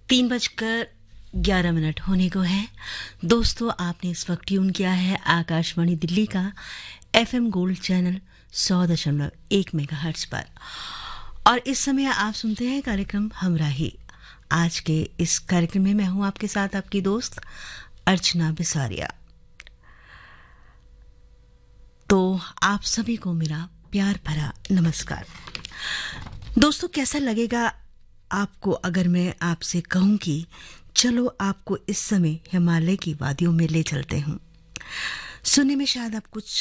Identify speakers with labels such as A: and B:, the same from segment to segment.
A: 3:11 होने को है। दोस्तों, आपने इस वक्त ट्यून किया है आकाशवाणी दिल्ली का एफएम गोल्ड चैनल 100.1 मेगाहर्ट्ज पर, और इस समय आप सुनते हैं कार्यक्रम हमराही। आज के इस कार्यक्रम में मैं हूं आपके साथ आपकी दोस्त अर्चना बिसारिया। तो आप सभी को मेरा प्यार भरा नमस्कार। दोस्तों, कैसा लगेगा आपको अगर मैं आपसे कहूं कि चलो आपको इस समय हिमालय की वादियों में ले चलते हूं। सुनने में शायद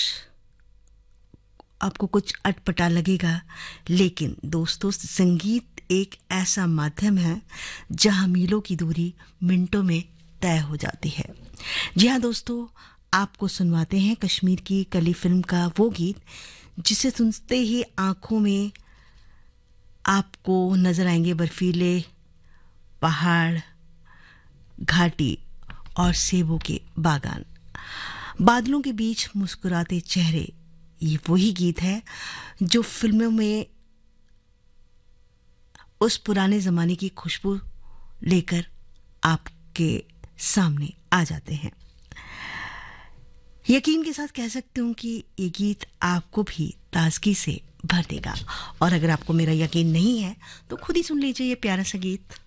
A: आपको कुछ अटपटा लगेगा, लेकिन दोस्तों, संगीत एक ऐसा माध्यम है जहां मीलों की दूरी मिनटों में तय हो जाती है। जी हाँ दोस्तों, आपको सुनवाते हैं कश्मीर की कली फिल्म का वो गीत जिसे सुनते ही आंखों में आपको नजर आएंगे बर्फीले पहाड़, घाटी और सेबों के बागान, बादलों के बीच मुस्कुराते चेहरे। ये वही गीत है जो फिल्मों में उस पुराने जमाने की खुशबू लेकर आपके सामने आ जाते हैं। यकीन के साथ कह सकती हूँ कि ये गीत आपको भी ताजगी से भर देगा। और अगर आपको मेरा यकीन नहीं है तो खुद ही सुन लीजिए ये प्यारा सा गीत।